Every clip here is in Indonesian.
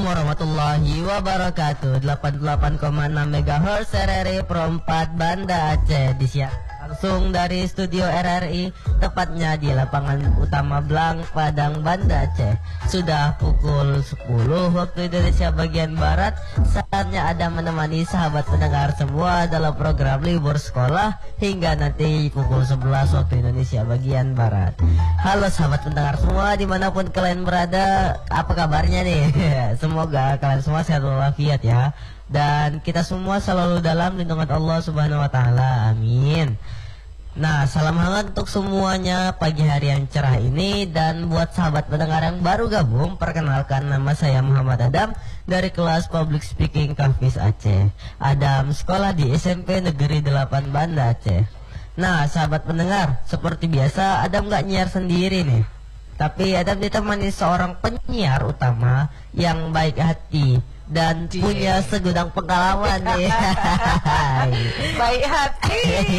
warahmatullahi wabarakatuh. 88,6 MHz RRI Pro 4 Banda Aceh, disiarkan langsung dari studio RRI, tepatnya di lapangan utama Blang, Padang, Banda Aceh. Sudah pukul 10 waktu Indonesia bagian Barat. Saatnya Ada menemani sahabat pendengar semua dalam program libur sekolah hingga nanti pukul 11 waktu Indonesia bagian Barat. Halo sahabat pendengar semua dimanapun kalian berada, apa kabarnya nih? Semoga kalian semua sehat walafiat ya, dan kita semua selalu dalam lindungan Allah Subhanahu wa Ta'ala, amin. Nah, salam hangat untuk semuanya pagi hari yang cerah ini. Dan buat sahabat pendengar yang baru gabung, perkenalkan, nama saya Muhammad Adam dari kelas Public Speaking Kampus Aceh. Adam sekolah di SMP Negeri 8 Banda Aceh. Nah, sahabat pendengar, seperti biasa Adam gak nyiar sendiri nih, tapi Adam ditemani seorang penyiar utama yang baik hati dan punya segudang pengalaman nih. Baik hati.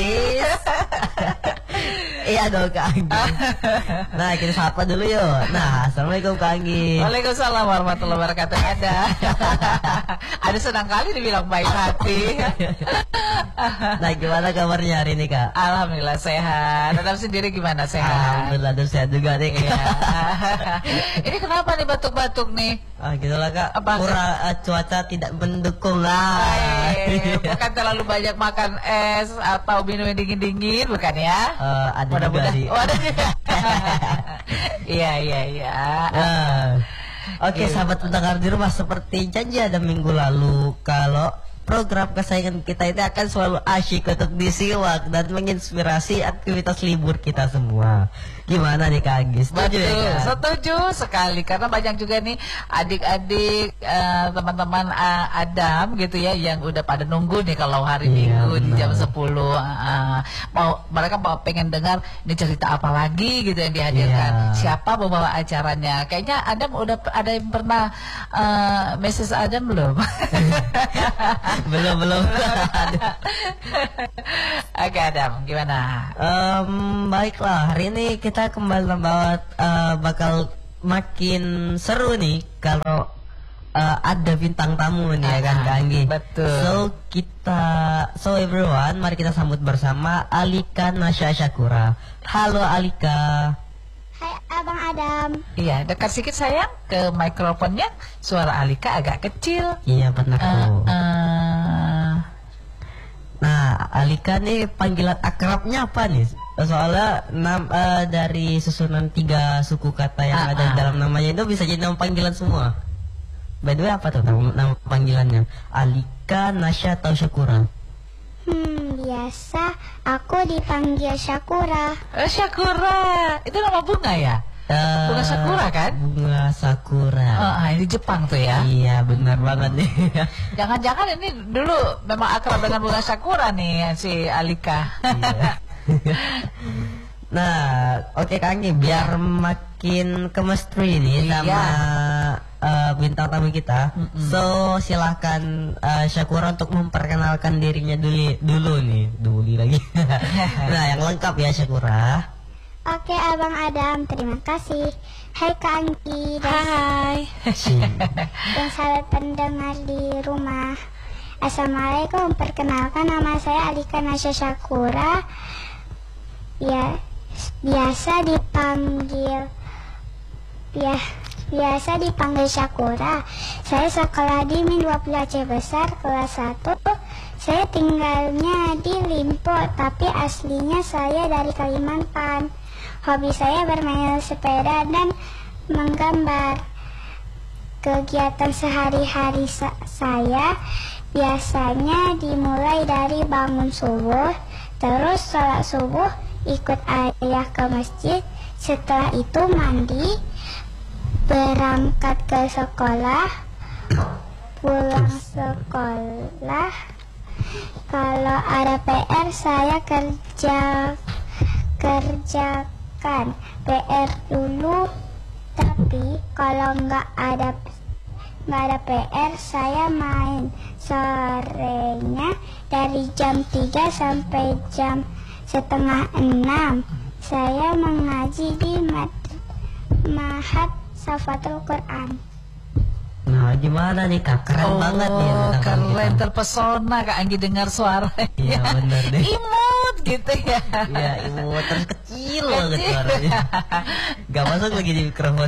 Iya dong Kak Anggi. Nah, kita sapa dulu yuk. Nah, assalamualaikum Kak Anggi. Waalaikumsalam warahmatullahi wabarakatuh. Ada senang kali dibilang baik hati. Nah, gimana kabarnya hari ini Kak? Alhamdulillah sehat. Adam sendiri gimana, sehat? Alhamdulillah Adam sehat juga nih. Ini kenapa nih batuk-batuk nih? Gitu lah Kak. Cuaca tidak mendukung lah. Bukan terlalu banyak makan es atau minum yang dingin-dingin, bukan ya? Ada juga sih. Ada juga. Iya. Oke, sahabat pendengar di rumah, seperti janji ada minggu lalu, kalau program kesayangan kita ini akan selalu asyik untuk disimak dan menginspirasi aktivitas libur kita semua. Gimana nih Kak Anggi? Setuju ya Kak? Setuju sekali, karena banyak juga nih adik-adik teman-teman Adam gitu ya yang udah pada nunggu nih kalau hari Minggu di jam 10 mereka pengen dengar ini cerita apa lagi gitu yang dihadirkan. Siapa pembawa acaranya? Kayaknya Adam udah ada yang pernah message Adam belum? belum. Oke Adam, gimana? Baiklah, hari ini kita kembali membawa bakal makin seru nih kalau ada bintang tamu nih ya kan Kak Anggi. Betul. So everyone, mari kita sambut bersama Alika Nasya Syakura. Halo Alika. Hai Abang Adam. Iya, dekat sedikit sayang ke mikrofonnya. Suara Alika agak kecil. Iya benar. Nah, Alika nih panggilan akrabnya apa nih? Soalnya dari susunan 3 suku kata yang ada dalam namanya itu bisa jadi nama panggilan semua. By the way, apa tuh nama panggilannya? Alika, Nasya, atau Syakura? Biasa aku dipanggil Syakura. Syakura, itu nama bunga ya? Bunga sakura kan? Bunga sakura. Ini Jepang tuh ya? Iya benar banget nih. Jangan-jangan ini dulu memang akrab dengan bunga sakura nih si Alika. Iya. Nah, oke Kak Anggi, biar makin chemistry nih sama bintang tamu kita. So silahkan Syakura untuk memperkenalkan dirinya dulu lagi. Nah, yang lengkap ya Syakura. Oke Abang Adam, terima kasih. Hai Kak Anggi dan sahabat pendengar di rumah. Assalamualaikum, perkenalkan nama saya Alika Nasya Syakura. Ya, biasa dipanggil Syakura. Saya sekolah di Min 20 Aceh Besar kelas 1. Saya tinggalnya di Limpo, tapi aslinya saya dari Kalimantan. Hobi saya bermain sepeda dan menggambar. Kegiatan sehari-hari saya biasanya dimulai dari bangun subuh, terus sholat subuh, ikut ayah ke masjid. Setelah itu mandi, berangkat ke sekolah, pulang sekolah. Kalau ada PR saya kerjakan PR dulu, tapi kalau nggak ada PR saya main. Sorenya dari jam 3 sampai jam setengah 6 saya mengaji di Mahat Safatul Quran. Nah, Nah, gimana nih Kak? Keren banget nih. Keren, terpesona Kak Anggi dengar suaranya. Iya benar deh. Imut gitu ya. Iya, imut terus kecil banget suaranya. Gak masuk lagi di mikrofon.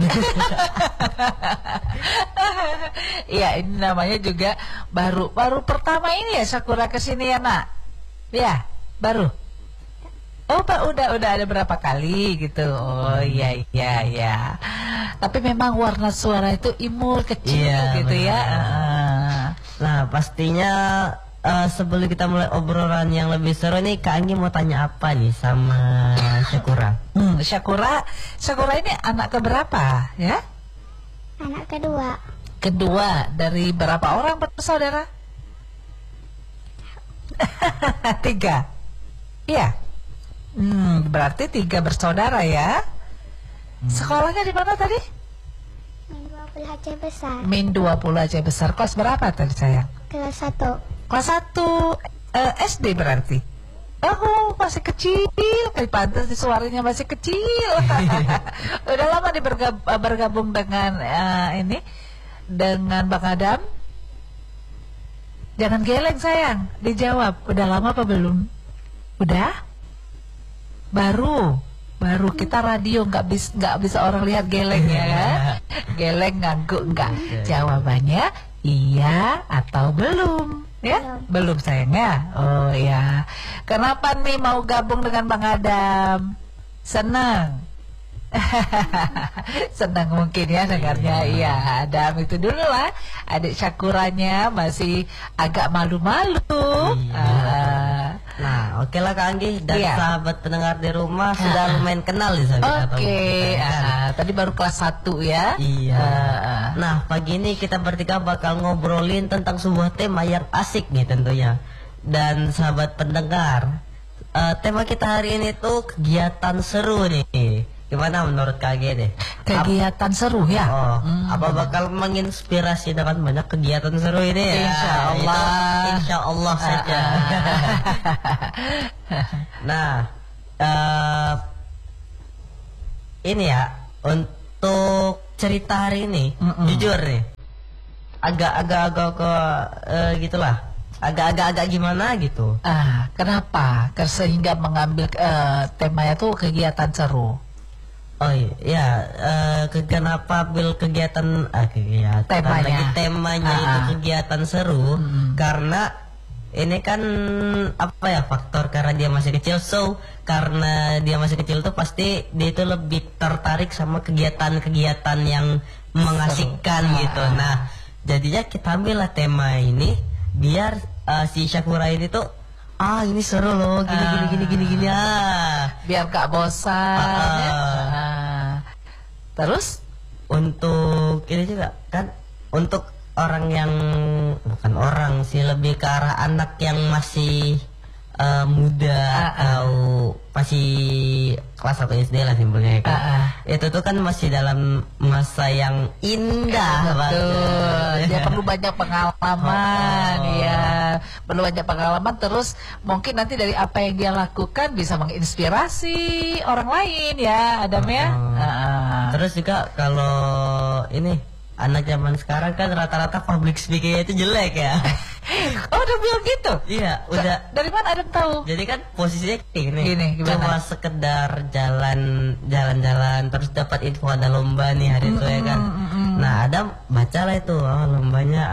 Iya, ini namanya juga baru pertama ini ya Sakura kesini ya nak? Ya, baru. Oh, Pak, udah ada berapa kali gitu. Oh, iya. Tapi memang warna suara itu imut, kecil gitu benar. ya. Nah, pastinya sebelum kita mulai obrolan yang lebih seru nih, Kak Anggi mau tanya apa nih sama Sakura? Sakura ini anak keberapa ya? Anak kedua. Kedua, dari berapa orang bersaudara? 3. Iya. Berarti 3 bersaudara ya. Sekolahnya di mana tadi? Min 20 Aceh Besar. Min 20 Aceh Besar. Kelas berapa tadi sayang? Kelas 1. Kelas 1 SD berarti. Oh, masih kecil. Pantas suaranya masih kecil. Udah lama bergabung dengan ini, dengan Bang Adam. Jangan geleng sayang, dijawab. Udah lama apa belum? Udah? Baru kita radio nggak bisa orang lihat geleng ya kan? Geleng ngangguk nggak? Jawabannya iya atau belum? Ya, belum sayangnya. Oh ya. Kenapa nih mau gabung dengan Bang Adam? Senang. Senang mungkin ya dengarnya. Iya, Adam itu dulu lah. Adik Sakuranya masih agak malu-malu. Nah, oke lah Kak Anggi dan sahabat pendengar di rumah sudah lumayan kenal nih sahabat. Tadi baru kelas 1 ya. Iya. Nah, pagi ini kita bertiga bakal ngobrolin tentang sebuah tema yang asik nih tentunya. Dan sahabat pendengar, tema kita hari ini tuh kegiatan seru nih. Gimana menurut Kak Anggi deh? Kegiatan seru ya? Apa bakal menginspirasi dengan banyak kegiatan seru ini ya? Insya Allah saja. Nah, ini ya, untuk cerita hari ini, jujur nih, agak gitulah, agak gimana gitu. Kenapa? Sehingga mengambil temanya tuh kegiatan seru. Oh iya, kenapa ambil kegiatan temanya itu kegiatan seru? Karena ini kan apa ya, faktor karena dia masih kecil. So karena dia masih kecil tuh pasti dia itu lebih tertarik sama kegiatan-kegiatan yang mengasihkan gitu. Nah, jadinya kita ambillah tema ini biar si Sakura ini tuh ini seru loh, gini biar gak bosan. Terus untuk ini juga kan, untuk orang yang bukan orang sih, lebih ke arah anak yang masih muda atau masih kelas 1 SD lah simpelnya kan. Itu tuh kan masih dalam masa yang indah banget. Dia perlu banyak pengalaman perlu banyak pengalaman. Terus mungkin nanti dari apa yang dia lakukan bisa menginspirasi orang lain ya Adam ya. Terus juga kalau ini anak zaman sekarang kan rata-rata public speaking itu jelek ya. Oh, udah bilang gitu? Iya, udah. Dari mana Adam tahu? Jadi kan posisinya gini, cuma sekedar jalan-jalan terus dapat info ada lomba nih hari itu ya kan. Nah, Adam bacalah itu, lombanya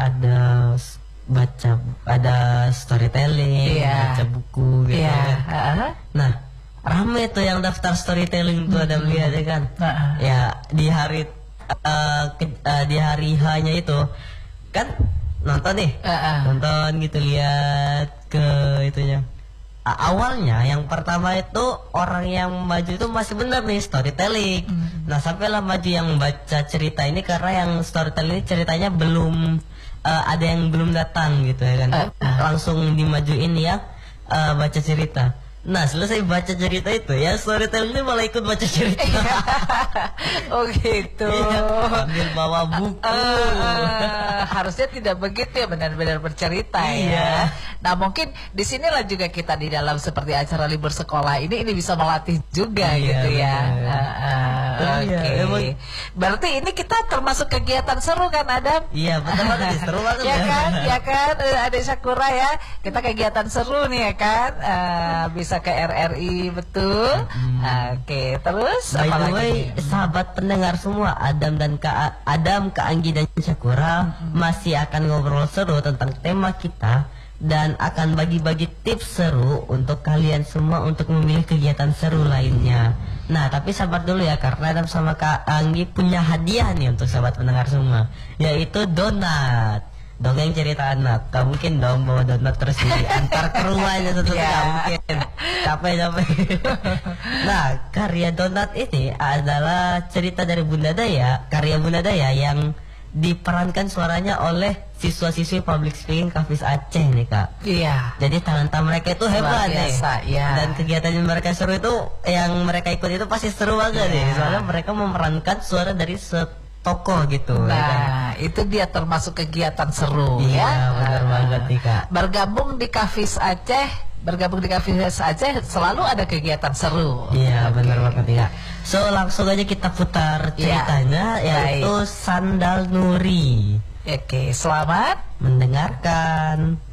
ada storytelling, baca buku gitu kan. Nah, rame tuh yang daftar storytelling tuh Adam lihat ya kan. Ya di hari H-nya itu kan nonton nih, nonton gitu, lihat ke itunya. Awalnya yang pertama itu orang yang maju itu masih benar nih storytelling. Nah, sampailah maju yang baca cerita ini karena yang storytelling ini ceritanya belum ada yang belum datang gitu ya kan. Langsung dimajuin yang baca cerita. Nah selesai baca cerita itu ya, storytelling ini malah ikut baca cerita. Oh gitu. Iya, sambil bawa buku. Harusnya tidak begitu ya, benar-benar bercerita Iya. ya. Nah mungkin disinilah juga kita di dalam seperti acara libur sekolah ini bisa melatih juga Iya, gitu ya. Iya, Oke. emang. Berarti ini kita termasuk kegiatan seru kan Adam? Iya betul banget, seru banget Ya kan, ya kan, ada Sakura ya. Kita kegiatan seru nih ya kan. Bisa ke RRI betul. Oke, terus By apa the lagi? way, sahabat pendengar semua, Adam, Kak Anggi dan Sakura masih akan ngobrol seru tentang tema kita dan akan bagi-bagi tips seru untuk kalian semua untuk memilih kegiatan seru lainnya. Nah, tapi sabar dulu ya, karena Adam sama Kak Anggi punya hadiah nih untuk sahabat pendengar semua, yaitu donat. Dongeng cerita anak, gak mungkin dong bawa donat terus diantar ke rumahnya satu gak mungkin, capek. Nah, karya donat ini adalah cerita dari Bunda Daya, karya Bunda Daya yang diperankan suaranya oleh siswa-siswi public speaking Kafis Aceh nih Kak. Iya. Jadi talenta mereka itu hebat nih. Ya. Dan kegiatan yang mereka seru itu, yang mereka ikut itu pasti seru banget nih. Soalnya mereka memerankan suara dari tokoh gitu. Nah, ya kan? itu dia termasuk kegiatan seru Iya, ya. benar banget nih Kak. Bergabung di Kafis Aceh selalu ada kegiatan seru. Iya, benar banget nih Kak. So langsung aja kita putar ceritanya, yaitu Sandal Nuri. Oke, selamat mendengarkan.